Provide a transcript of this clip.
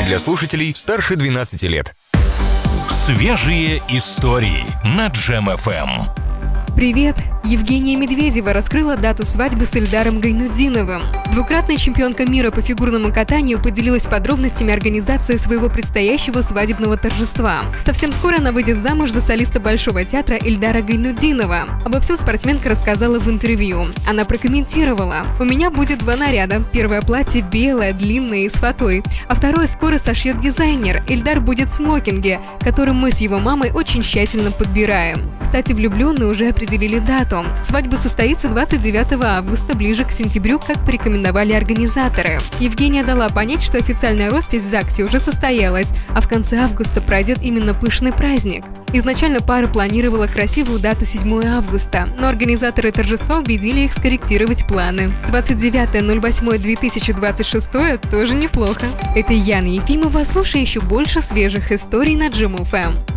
Для слушателей старше 12 лет. Свежие истории на Джем ФМ. Привет! Евгения Медведева раскрыла дату свадьбы с Ильдаром Гайнутдиновым. Двукратная чемпионка мира по фигурному катанию поделилась подробностями организации своего предстоящего свадебного торжества. Совсем скоро она выйдет замуж за солиста Большого театра Ильдара Гайнутдинова. Обо всем спортсменка рассказала в интервью. Она прокомментировала: «У меня будет 2 наряда. Первое платье белое, длинное и с фатой, а второе скоро сошьет дизайнер. Ильдар будет в смокинге, который мы с его мамой очень тщательно подбираем». Кстати, влюбленные уже определили дату. Свадьба состоится 29 августа, ближе к сентябрю, как порекомендовали организаторы. Евгения дала понять, что официальная роспись в ЗАГСе уже состоялась, а в конце августа пройдет именно пышный праздник. Изначально пара планировала красивую дату 7 августа, но организаторы торжества убедили их скорректировать планы. 29.08.2026 тоже неплохо. Это Яна Ефимова, слушай еще больше свежих историй на Джем ФМ.